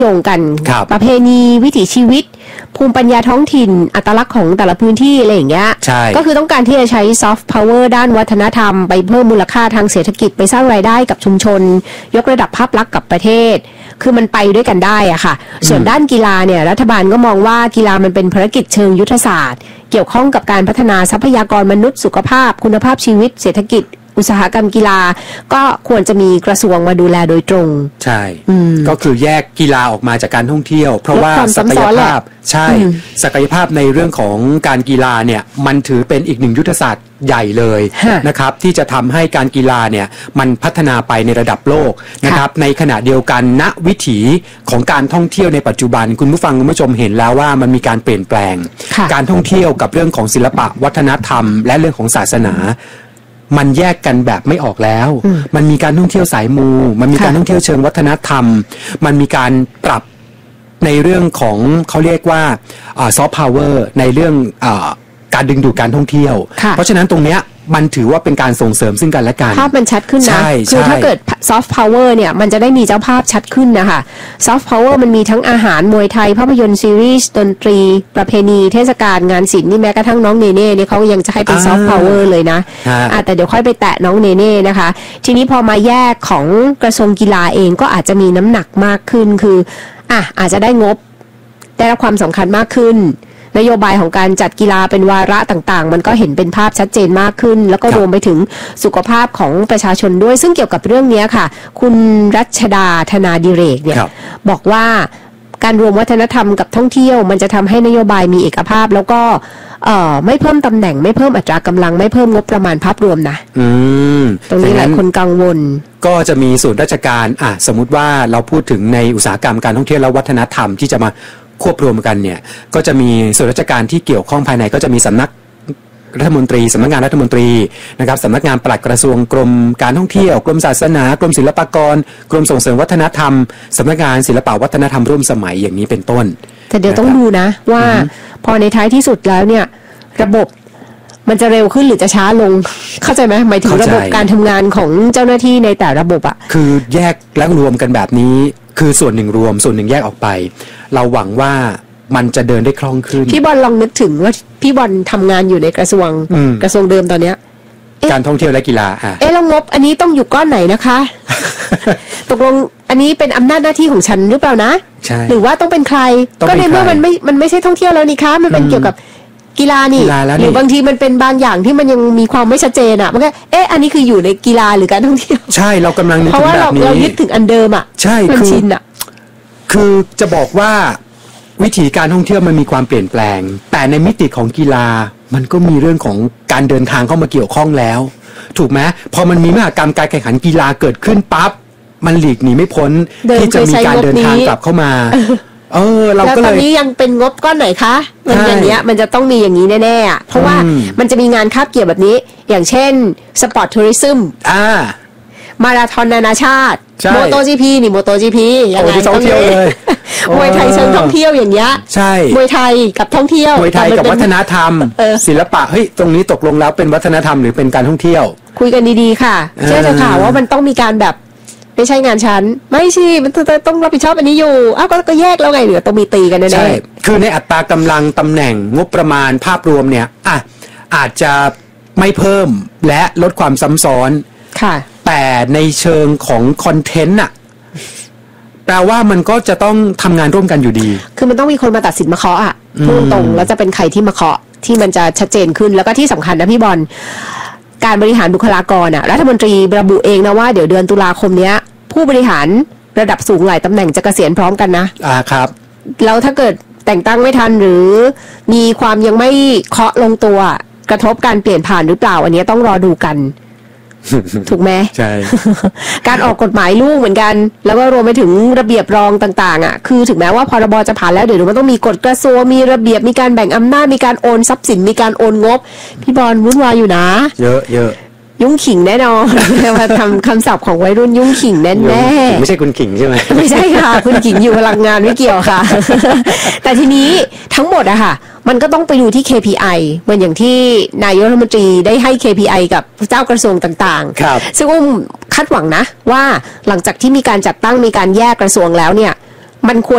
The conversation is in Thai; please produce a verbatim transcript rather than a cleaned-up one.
โยงกันประเพณีวิถีชีวิตภูมิปัญญาท้องถิ่นอัตลักษณ์ของแต่ละพื้นที่อะไรอย่างเงี้ยก็คือต้องการที่จะใช้ซอฟต์พาวเวอร์ด้านวัฒนธรรมไปเพิ่มมูลค่าทางเศรษฐกิจไปสร้างรายได้กับชุมชนยกระดับภาพลักษณ์กับประเทศคือมันไปด้วยกันได้อะค่ะส่วนด้านกีฬาเนี่ยรัฐบาลก็มองว่ากีฬามันเป็นภารกิจเชิงยุทธศาสตร์เกี่ยวข้องกับการพัฒนาทรัพยากรมนุษย์สุขภาพคุณภาพชีวิตเศรษฐกิจอุตสาหกรรมกีฬาก็ควรจะมีกระทรวงมาดูแลโดยตรงใช่ก็คือแยกกีฬาออกมาจากการท่องเที่ยวเพราะว่าศักยภาพใช่ศักยภาพในเรื่องของการกีฬาเนี่ยมันถือเป็นอีกหนึ่งยุทธศาสตร์ใหญ่เลยนะครับที่จะทำให้การกีฬาเนี่ยมันพัฒนาไปในระดับโลกนะครับในขณะเดียวกันณวิถีของการท่องเที่ยวในปัจจุบันคุณผู้ฟังคุณผู้ชมเห็นแล้วว่ามันมีการเปลี่ยนแปลงการท่องเที่ยวกับเรื่องของศิลปะวัฒนธรรมและเรื่องของศาสนามันแยกกันแบบไม่ออกแล้วมันมีการท่องเที่ยวสายมูมันมีการท่องเที่ยวเชิงวัฒนธรรมมันมีการปรับในเรื่องของเขาเรียกว่าซอฟต์พาวเวอร์ในเรื่องอการดึงดูดการท่องเที่ยวเพราะฉะนั้นตรงเนี้ยมันถือว่าเป็นการส่งเสริมซึ่งกันและกันภาพมันชัดขึ้นนะคือถ้าเกิดซอฟต์พาวเวอร์เนี่ยมันจะได้มีเจ้าภาพชัดขึ้นนะคะซอฟต์พาวเวอร์มันมีทั้งอาหารมวยไทยภาพยนตร์ซีรีส์ดนตรีประเพณีเทศกาลงานศิลป์นี่แม้กระทั่งน้องเนเน่เนี่ยเขายังจะให้เป็นซอฟต์พาวเวอร์เลยนะแต่เดี๋ยวค่อยไปแตะน้องเนเน่นะคะทีนี้พอมาแยกของกระทรวงกีฬาเองก็อาจจะมีน้ำหนักมากขึ้นคืออ่ะอาจจะได้งบได้รับความสำคัญมากขึ้นนโยบายของการจัดกีฬาเป็นวาระต่างๆมันก็เห็นเป็นภาพชัดเจนมากขึ้นแล้วก็รวมไปถึงสุขภาพของประชาชนด้วยซึ่งเกี่ยวกับเรื่องนี้ค่ะคุณรัชดาธนาดิเรกเนี่ยบอกว่าการรวมวัฒนธรรมกับท่องเที่ยวมันจะทำให้นโยบายมีเอกภาพแล้วก็เอ่อไม่เพิ่มตำแหน่งไม่เพิ่มอัตรากำลังไม่เพิ่มงบประมาณภาพรวมนะอืมตรงนี้หลายคนกังวลก็จะมีส่วนราชการอ่ะสมมุติว่าเราพูดถึงในอุตสาหกรรมการท่องเที่ยวและวัฒนธรรมที่จะมาควบรวมกันเนี่ยก็จะมีส่วนราชการที่เกี่ยวข้องภายในก็จะมีสำนักรัฐมนตรีสำนักงานรัฐมนตรีนะครับสำนักงานปลัดกระทรวงกรมการท่องเที่ยวกรมศาสนากรมศิลปากรกรมส่งเสริมวัฒนธรรมสำนักงานศิลปวัฒนธรรมร่วมสมัยอย่างนี้เป็นต้นแต่เดี๋ยวต้องดูนะว่าพอในท้ายที่สุดแล้วเนี่ยระบบมันจะเร็วขึ้นหรือจะช้าลงเข้าใจไหมหมายถึงระบบการทำงานของเจ้าหน้าที่ในแต่ระบบอ่ะคือแยกและรวมกันแบบนี้คือส่วนหนึ่งรวมส่วนหนึ่งแยกออกไปเราหวังว่ามันจะเดินได้คล่องขึ้นพี่บอลลองนึกถึงว่าพี่บอลทำงานอยู่ในกระทรวงกระทรวงเดิมตอนเนี้ยการท่องเที่ยวและกีฬาอ่ะเอ๊ะแล้วงบอันนี้ต้องอยู่ก้อนไหนนะคะตกลงอันนี้เป็นอำนาจหน้าที่ของฉันหรือเปล่านะหรือว่าต้องเป็นใครก็ในเมื่อมันไม่มันไม่ใช่ท่องเที่ยวแล้วนี่คะมันเป็นเกี่ยวกับกีฬานี่หรือบางทีมันเป็นบางอย่างที่มันยังมีความไม่ชัดเจนอ่ะมันก็เอ๊ะอันนี้คืออยู่ในกีฬาหรือการท่องเที่ยวใช่เรากำลังนึกถึงแบบนี้เพราะว่าเราเรายึดถึงอันเดิมอ่ะใช่คือชินอ่ะคือจะบอกว่าวิถีการท่องเที่ยวมันมีความเปลี่ยนแปลงแต่ในมิติของกีฬามันก็มีเรื่องของการเดินทางเข้ามาเกี่ยวข้องแล้วถูกไหมพอมันมีมหกรรมการแข่งขันกีฬาเกิดขึ้นปั๊บมันหลีกหนีไม่พ้นที่จะมีการเดินทางกลับเข้ามาเออเราก็เลยแล้วตอนนี้ยังเป็นงบก้อนไหนคะมันอย่างเงี้ยมันจะต้องมีอย่างนี้แน่ๆเพราะว่ามันจะมีงานคาบเกี่ยวแบบนี้อย่างเช่นสปอร์ตทัวริซึมอ่ามาราธอนนานาชาติโมโตจีพีนี่โมโตจีพียังไงท่องเที่ยวเลยมวยไทยเชิงท่องเที่ยวอย่างเงี้ยใช่มวยไทยกับท่องเที่ยวมวยไทยกับวัฒนธรรมศิลปะเฮ้ยตรงนี้ตกลงแล้วเป็นวัฒนธรรมหรือเป็นการท่องเที่ยวคุยกันดีๆค่ะเชื่อเถอะค่ะว่ามันต้องมีการแบบไม่ใช่งานฉันไม่ใช่มันต้องรับผิดชอบอันนี้อยู่อ้าวก็แยกแล้วไงเหลือต้องมีตีกันแน่ๆใช่คือในอัตรากำลังตำแหน่งงบประมาณภาพรวมเนี่ยอ่ะอาจจะไม่เพิ่มและลดความซ้ำซ้อนค่ะแต่ในเชิงของคอนเทนต์น่ะแปลว่ามันก็จะต้องทำงานร่วมกันอยู่ดีคือมันต้องมีคนมาตัดสินมาเคาะอ่ะพูดตรงแล้วจะเป็นใครที่มาเคาะที่มันจะชัดเจนขึ้นแล้วก็ที่สำคัญนะพี่บอลการบริหารบุคลากรอ่ะรัฐมนตรีระบุเองนะว่าเดี๋ยวเดือนตุลาคมเนี้ยผู้บริหารระดับสูงหลายตำแหน่งจะเกษียณพร้อมกันนะอ่าครับแล้วถ้าเกิดแต่งตั้งไม่ทันหรือมีความยังไม่เคาะลงตัวกระทบการเปลี่ยนผ่านหรือเปล่าอันนี้ต้องรอดูกันถูกไหมใช่การออกกฎหมายลูกเหมือนกันแล้วก็รวมไปถึงระเบียบรองต่างๆอ่ะคือถึงแม้ว่าพรบจะผ่านแล้วเดี๋ยวมันต้องมีกฎกระทรวงมีระเบียบมีการแบ่งอำนาจมีการโอนทรัพย์สินมีการโอนงบพี่บอลวุ่นวายอยู่นะเยอะเยอะยุ่งขิงแน่นอนมาทำคำศัพท์ของวัยรุ่นยุ่งขิงแน่แน่ไม่ใช่คุณขิงใช่ไหมไม่ใช่ค่ะคุณขิงอยู่พลังงานไม่เกี่ยวค่ะแต่ทีนี้ทั้งหมดอะค่ะมันก็ต้องไปดูที่ เค พี ไอ เหมือนอย่างที่นายกรัฐมนตรีได้ให้ เค พี ไอ กับเจ้ากระทรวงต่างๆซึ่งอุ้มคาดหวังนะว่าหลังจากที่มีการจัดตั้งมีการแยกกระทรวงแล้วเนี่ยมันควร